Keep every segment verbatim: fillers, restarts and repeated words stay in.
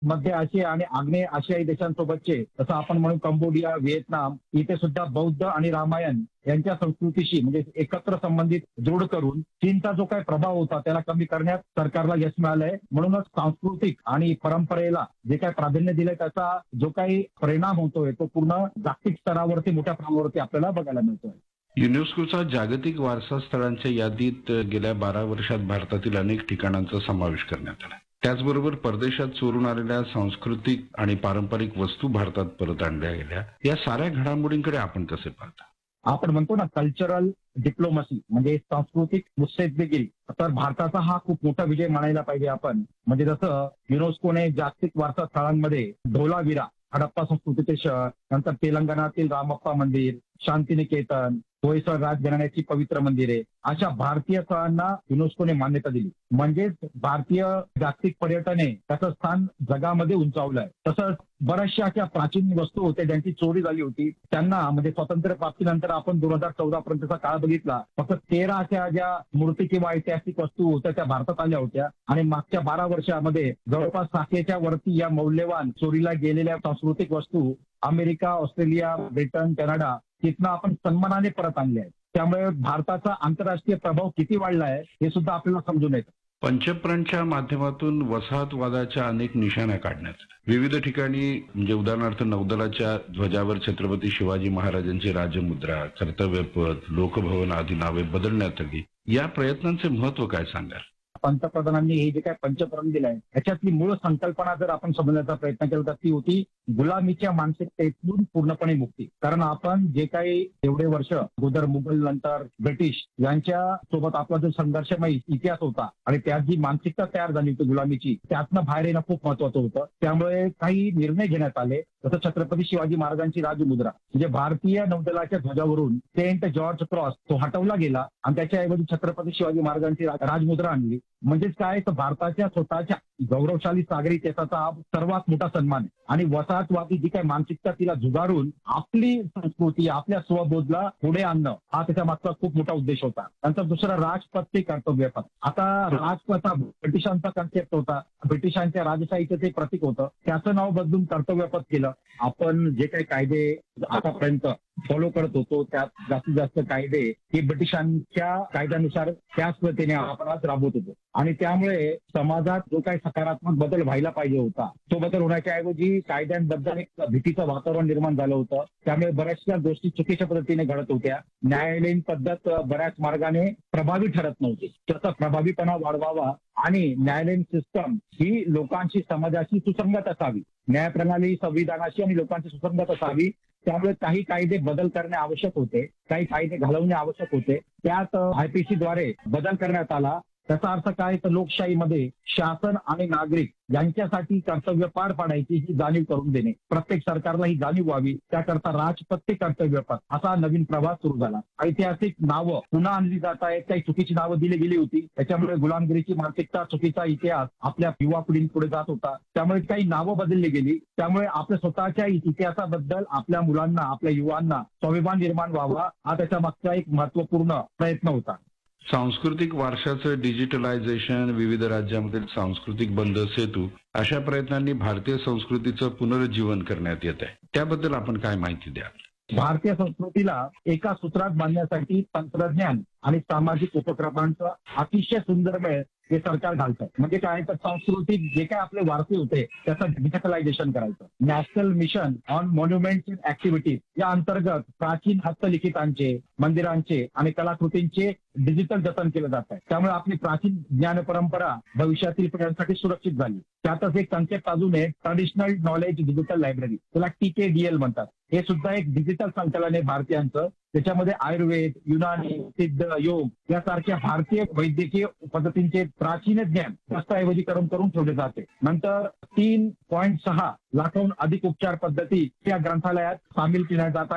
मध्य आशिया आणि आग्नेय आशियाई देशांसोबतचे जसं आपण म्हणू कंबोडिया, व्हिएतनाम इथे सुद्धा बौद्ध आणि रामायण यांच्या संस्कृतीशी म्हणजे एकत्र संबंधित दृढ करून चीनचा जो काही प्रभाव होता त्याला कमी करण्यात सरकारला यश मिळालंय. म्हणूनच सांस्कृतिक आणि परंपरेला जे काही प्राधान्य दिलंय त्याचा जो काही परिणाम होतोय तो पूर्ण जागतिक स्तरावरती मोठ्या प्रमाणावरती आपल्याला बघायला मिळतोय. युनेस्कोचा जागतिक वारसा स्थळांच्या यादीत गेल्या बारा वर्षात भारतातील अनेक ठिकाणांचा समावेश करण्यात आला. त्याचबरोबर परदेशात चोरून आलेल्या सांस्कृतिक आणि पारंपरिक वस्तू भारतात परत आणल्या गेल्या. या साऱ्या घडामोडींकडे आपण कसे पाहता? आपण म्हणतो ना कल्चरल डिप्लोमसी म्हणजे सांस्कृतिक मुत्सद्देगिरी, तर भारताचा हा खूप मोठा विजय मानायला पाहिजे आपण. म्हणजे जसं युनेस्कोने जागतिक वारसा स्थळांमध्ये धोलावीरा हडप्पा संस्कृतीचे शहर, नंतर तेलंगणातील रामप्पा मंदिर, शांतिनिकेतन, होयसळ राजघराण्याची पवित्र मंदिरे अशा भारतीय स्थळांना युनेस्कोने मान्यता दिली. म्हणजेच भारतीय जागतिक पर्यटने त्याचं स्थान जगामध्ये उंचावलंय. तसंच बऱ्याचशा अशा प्राचीन वस्तू होत्या ज्यांची चोरी झाली होती त्यांना म्हणजे स्वातंत्र्य प्राप्तीनंतर आपण दोन हजार चौदा पर्यंतचा काळ बघितला, फक्त तेरा अशा ज्या मूर्ती किंवा ऐतिहासिक वस्तू होत्या त्या भारतात आल्या होत्या आणि मागच्या बारा वर्षामध्ये जवळपास सातशेच्या वरती या मौल्यवान चोरीला गेलेल्या सांस्कृतिक वस्तू अमेरिका, ऑस्ट्रेलिया, ब्रिटन, कॅनडा तिथनं आपण सन्मानाने परत आणले आहेत. त्यामुळे भारताचा आंतरराष्ट्रीय प्रभाव किती वाढला आहे हे सुद्धा आपल्याला समजून येतं. पंचप्रणच्या माध्यमातून वसाहतवादाच्या अनेक निशाण्या काढण्यात विविध ठिकाणी म्हणजे उदाहरणार्थ नौदलाच्या ध्वजावर छत्रपती शिवाजी महाराजांची राजमुद्रा, कर्तव्यपथ, लोकभवन आदी नावे बदलण्यात आली. या प्रयत्नांचे महत्व काय सांगाल? पंतप्रधानांनी हे जे काही पंचप्रण दिलंय त्याच्यातली मूळ संकल्पना जर आपण समजण्याचा प्रयत्न केला तर ती होती गुलामीच्या मानसिकतेतून पूर्णपणे मुक्ती. कारण आपण जे काही एवढे वर्ष अगोदर मुघल नंतर ब्रिटिश यांच्या सोबत आपला जो संघर्षमय इतिहास होता आणि त्यात जी मानसिकता तयार झाली होती गुलामीची त्यातनं बाहेर येणं खूप महत्वाचं होतं. त्यामुळे काही निर्णय घेण्यात आले. जसं छत्रपती शिवाजी महाराजांची राजमुद्रा म्हणजे भारतीय नौदलाच्या ध्वजावरून सेंट जॉर्ज क्रॉस तो हटवला गेला आणि त्याच्याऐवजी छत्रपती शिवाजी महाराजांची राजमुद्रा आणली. म्हणजेच काय तर भारताच्या स्वतःच्या गौरवशाली सागरी इतिहासाचा हा सर्वात मोठा सन्मान आहे. आणि वसाहतवादी जी काही मानसिकता तिला झुगारून आपली संस्कृती आपल्या स्वबोधला पुढे आणणं हा त्याच्या मागचा खूप मोठा उद्देश होता. नंतर दुसरा राजपथ ते कर्तव्यपथ. आता राजपथ हा ब्रिटिशांचा कन्सेप्ट होता, ब्रिटिशांच्या राजशाहीचं ते प्रतीक होतं. त्याचं नाव बदलून कर्तव्यपथ केलं. आपण जे काही कायदे आतापर्यंत फॉलो करत होतो त्यात जास्तीत जास्त कायदे हे ब्रिटिशांच्या कायद्यानुसार त्याच पद्धतीने आपण आज राबवत होतो. आणि त्यामुळे समाजात जो काही सकारात्मक बदल व्हायला पाहिजे होता तो बदल होण्याच्या ऐवजी कायद्यांबद्दल एक भीतीचं वातावरण निर्माण झालं होतं. त्यामुळे बऱ्याचशा गोष्टी चुकीच्या पद्धतीने घडत होत्या. न्यायालयीन पद्धत बऱ्याच मार्गाने प्रभावी ठरत नव्हती. त्याचा प्रभावीपणा वाढवावा आणि न्यायालयीन सिस्टम ही लोकांशी समाजाशी सुसंगत असावी, न्यायप्रणाली संविधानाशी आणि लोकांची सुसंगत असावी. त्यामुळे काही कायदे बदल करणे आवश्यक होते, काही कायदे घालवणे आवश्यक होते. त्यात आयपीसीद्वारे बदल करण्यात आला. त्याचा अर्थ काय तर लोकशाहीमध्ये शासन आणि नागरिक यांच्यासाठी कर्तव्य पार पाडायची ही जाणीव करून देणे. प्रत्येक सरकारला ही जाणीव व्हावी त्याकरता राजपथ ते कर्तव्यपथ असा नवीन प्रवास सुरू झाला. ऐतिहासिक नावं पुन्हा आणली जात आहेत, काही चुकीची नावं दिली गेली होती. त्याच्यामुळे गुलामगिरीची मानसिकता, चुकीचा इतिहास आपल्या युवा पिढींपुढे जात होता. त्यामुळे काही नावं बदलली गेली. त्यामुळे आपल्या स्वतःच्या इतिहासाबद्दल आपल्या मुलांना, आपल्या युवांना स्वाभिमान निर्माण व्हावा हा त्याच्या मागचा एक महत्वपूर्ण प्रयत्न होता. सांस्कृतिक वारशाचं डिजिटलायझेशन, विविध राज्यांमधील सांस्कृतिक बंध सेतू अशा प्रयत्नांनी भारतीय संस्कृतीचं पुनरुज्जीवन करण्यात येत आहे. त्याबद्दल आपण काय माहिती द्याल? भारतीय संस्कृतीला एका सूत्रात बांधण्यासाठी तंत्रज्ञान आणि सामाजिक उपक्रमांचा अतिशय सुंदर मेळ हे सरकार घालतं. म्हणजे काय तर सांस्कृतिक जे काय आपले वारसे होते त्याचं डिजिटलायझेशन करायचं. National mission on monuments and activities या अंतर्गत प्राचीन हस्तलिखितांचे, मंदिरांचे आणि कलाकृतींचे डिजिटल जतन केलं जात आहे. त्यामुळे आपली प्राचीन ज्ञान परंपरा भविष्यातील पिढ्यांसाठी सुरक्षित झाली. त्यातच एक कन्सेप्ट अजून आहे ट्रॅडिशनल नॉलेज डिजिटल लायब्ररी, त्याला टीकेडीएल म्हणतात. हे सुद्धा एक डिजिटल संकलन आहे भारतीयांचं. त्याच्यामध्ये आयुर्वेद, युनानी, सिद्ध, योग यासारख्या भारतीय वैद्यकीय पद्धतींचे प्राचीन ज्ञान दस्तऐवजीकरण करून ठेवले जाते. नंतर तीन पॉईंट सहा लाखाहून अधिक उपचार पद्धती या ग्रंथालयात सामील केल्या जात आहेत.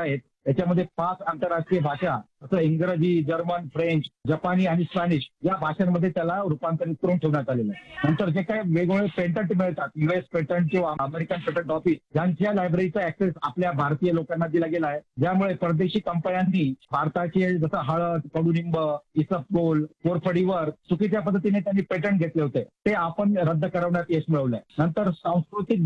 याच्यामध्ये पाच आंतरराष्ट्रीय भाषा असं इंग्रजी, जर्मन, फ्रेंच, जपानी आणि स्पॅनिश या भाषांमध्ये त्याला रूपांतरित करून ठेवण्यात आलेलं आहे. नंतर जे काही वेगवेगळे पेटंट मिळतात, युएस पेटंट किंवा अमेरिकन पेटंट ऑफिस यांच्या लायब्ररीचा ऍक्सेस आपल्या भारतीय लोकांना दिला गेला आहे, ज्यामुळे परदेशी कंपन्यांनी भारताचे जसं हळद, कडुनिंब, इसबगोल, कोरफडीवर चुकीच्या पद्धतीने त्यांनी पेटंट घेतले होते, ते आपण रद्द करवण्यात यश मिळवलंय. नंतर सांस्कृतिक